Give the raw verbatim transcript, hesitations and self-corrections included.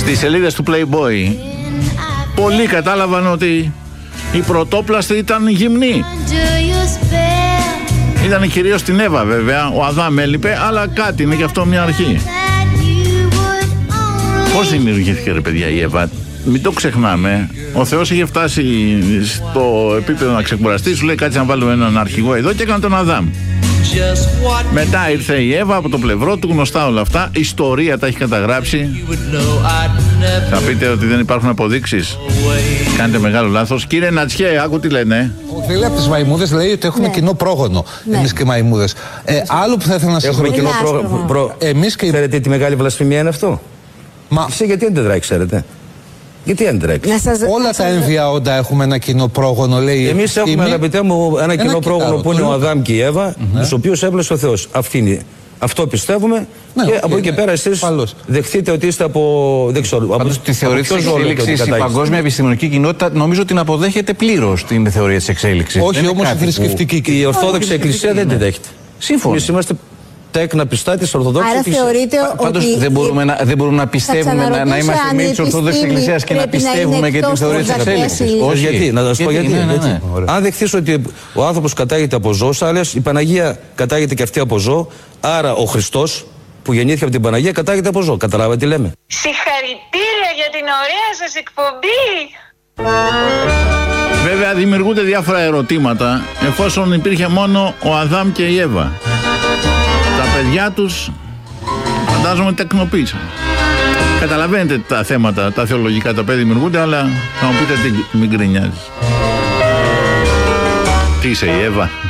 Στις σελίδες του Playboy πολλοί κατάλαβαν ότι η πρωτόπλαστη ήταν γυμνή. Ήταν κυρίως την Εύα βέβαια, ο Αδάμ έλειπε, αλλά κάτι είναι και αυτό μια αρχή. Πώς δημιουργήθηκε ρε παιδιά η Εύα? Μην το ξεχνάμε. Ο Θεός είχε φτάσει στο επίπεδο να ξεκουραστεί. Σου λέει κάτσε να βάλουμε έναν αρχηγό εδώ και έκανε τον Αδάμ. Μετά ήρθε η Εύα από το πλευρό του, γνωστά όλα αυτά. Η ιστορία τα έχει καταγράψει. Θα πείτε ότι δεν υπάρχουν αποδείξεις. Κάνετε μεγάλο λάθος. Κύριε Νατσιέ, άκου τι λένε. Ο φίλος από τις μαϊμούδες λέει ότι έχουμε ναι. κοινό πρόγονο. Ναι. Εμείς και οι μαϊμούδες. Ε, άλλο που θα ήθελα να σας πω. Έχουμε κοινό πρόγονο. Προ... Εμείς και... Ξέρετε τι μεγάλη βλασφημία είναι αυτό? Μα... Εσύ γιατί δεν τρέχει, ξέρετε? Γιατί δεν τρέχει? Σας... Όλα τα έμβια όντα έχουμε ένα κοινό πρόγονο, λέει. Εμείς έχουμε, είμαι... αγαπητέ μου, ένα, ένα κοινό πρόγονο που είναι ο Αδάμ και η Εύα, mm-hmm. τους οποίους έβλεψε ο Θεός. Αυτή είναι. Αυτό πιστεύουμε ναι, και okay, από εκεί και ναι. πέρα εσείς Παλώς. δεχτείτε ότι είστε από. Δεν ξέρω. Πάντως τη θεωρία της εξέλιξης η παγκόσμια επιστημονική κοινότητα νομίζω την αποδέχεται πλήρως την θεωρία της εξέλιξης. Όχι όμως η θρησκευτική που... Η Ορθόδοξη Εκκλησία δεν την δέχεται. Σύμφωνα. Εμείς είμαστε τέκνα πιστά της Ορθοδόξης Εκκλησίας. Πάντως ότι δεν μπορούμε, να, δεν μπορούμε να πιστεύουμε να, να είμαστε μέλη της Ορθοδόξης Εκκλησίας και να πιστεύουμε και την θεωρία της εξέλιξης. Όχι, γιατί, να σας πω γιατί. Αν δεχθείς ότι ο άνθρωπος κατάγεται από ζώο, άλλες η Παναγία κατάγεται και αυτή από ζώο, άρα ο Χριστός που γεννήθηκε από την Παναγία κατάγεται από ζώο. Καταλάβατε τι λέμε? Συγχαρητήρια για την ωραία σας εκπομπή. Βέβαια δημιουργούνται διάφορα ερωτήματα εφόσον υπήρχε μόνο ο Αδάμ και η Εύα. Τα παιδιά τους φαντάζομαι τεκνοποίησαν. Καταλαβαίνετε τα θέματα, τα θεολογικά τα οποία δημιουργούνται, αλλά θα μου πείτε τι μην γκρινιάζεις. Τι είσαι η Εύα?